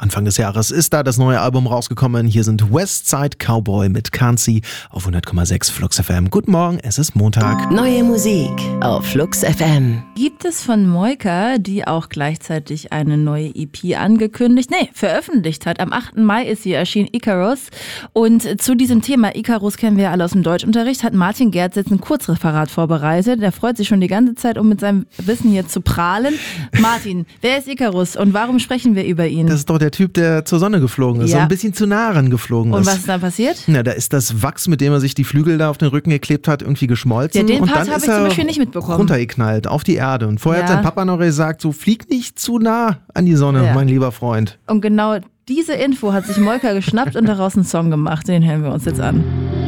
Anfang des Jahres ist da das neue Album rausgekommen. Hier sind Westside Cowboy mit Can't See auf 100,6 Flux FM. Guten Morgen, es ist Montag. Neue Musik auf Flux FM. Gibt es von Moika, die auch gleichzeitig eine neue EP veröffentlicht hat. Am 8. Mai ist sie erschienen, Icarus. Und zu diesem Thema, Icarus kennen wir ja alle aus dem Deutschunterricht, hat Martin Gerz jetzt ein Kurzreferat vorbereitet. Der freut sich schon die ganze Zeit, um mit seinem Wissen hier zu prahlen. Martin, wer ist Icarus und warum sprechen wir über ihn? Das ist doch der Typ, der zur Sonne geflogen ist, so ein bisschen zu nah rangeflogen ist. Und was ist da passiert? Na, da ist das Wachs, mit dem er sich die Flügel da auf den Rücken geklebt hat, irgendwie geschmolzen. Ja, den und Part dann habe ist ich zum er Beispiel nicht mitbekommen. Runtergeknallt auf die Erde. Und vorher hat sein Papa noch gesagt, so flieg nicht zu nah an die Sonne, mein lieber Freund. Und genau diese Info hat sich Moika geschnappt und daraus einen Song gemacht. Den hören wir uns jetzt an.